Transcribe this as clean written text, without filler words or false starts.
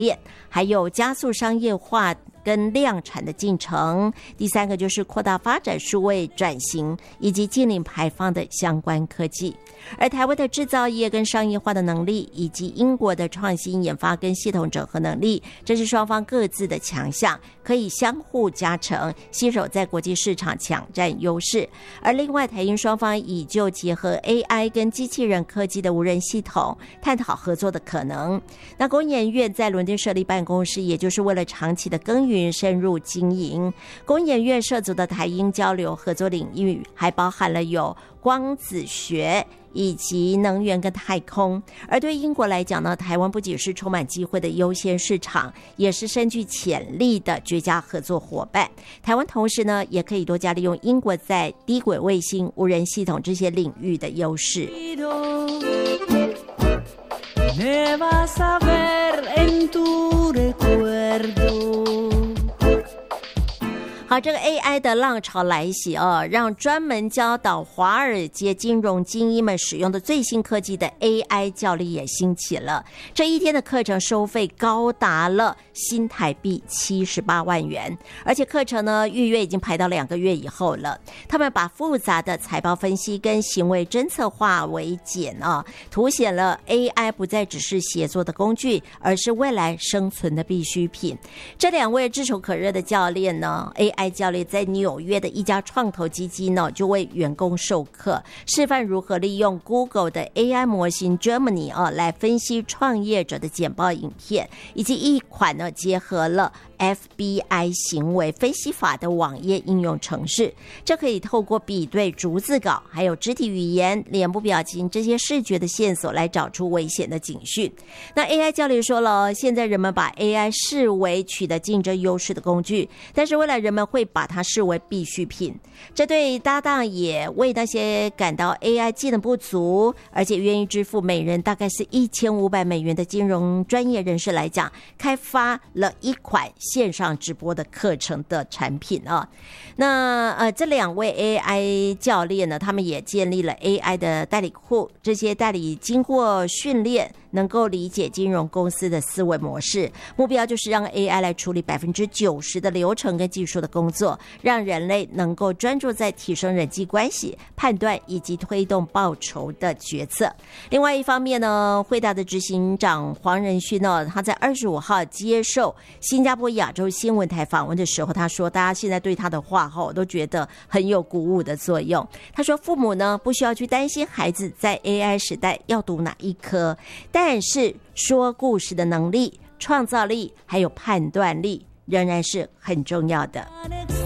链，还有加速商业化跟量产的进程。第三个就是扩大发展数位转型以及净零排放的相关科技。而台湾的制造业跟商业化的能力，以及英国的创新研发跟系统整合能力，这是双方各自的强项，可以相互加成，携手在国际市场抢占优势。而另外台英双方已就结合 AI 跟机器人科技的无人系统探讨合作的可能。那工研院在伦敦设立办公室，也就是为了长期的耕耘深入经营。工研院涉足的台英交流合作领域还包含了有光子学以及能源跟太空。而对英国来讲呢，台湾不仅是充满机会的优先市场，也是深具潜力的绝佳合作伙伴。台湾同时呢，也可以多加利用英国在低轨卫星、无人系统这些领域的优势。好，这个 AI 的浪潮来袭让专门教导华尔街金融精英们使用的最新科技的 AI 教练也兴起了。这一天的课程收费高达了新台币78万元，而且课程呢预约已经排到2个月以后了。他们把复杂的财报分析跟行为侦测化为简凸显了 AI 不再只是协作的工具，而是未来生存的必需品。这2位炙手可热的教练呢，AI教练在纽约的一家创投基金呢，就为员工授课，示范如何利用 Google 的 AI 模型 Gemini 来分析创业者的简报影片，以及一款呢结合了 FBI 行为分析法的网页应用程式。这可以透过比对逐字稿、还有肢体语言、脸部表情这些视觉的线索来找出危险的警讯。那 AI 教练说了，现在人们把 AI 视为取得竞争优势的工具，但是未来人们会把它视为必需品。这对搭档也为那些感到 AI 技能不足，而且愿意支付每人大概是1500美元的金融专业人士来讲，开发了一款线上直播的课程的产品那这2位 AI 教练呢，他们也建立了 AI 的代理库，这些代理经过训练，能够理解金融公司的思维模式，目标就是让 AI 来处理90%的流程跟技术的工作，让人类能够专注在提升人际关系、判断以及推动报酬的决策。另外一方面呢，汇达的执行长黄仁勋呢，他在25号接受新加坡亚洲新闻台访问的时候，他说大家现在对他的话都觉得很有鼓舞的作用。他说父母呢不需要去担心孩子在 AI 时代要读哪一科，但是说故事的能力、创造力还有判断力仍然是很重要的。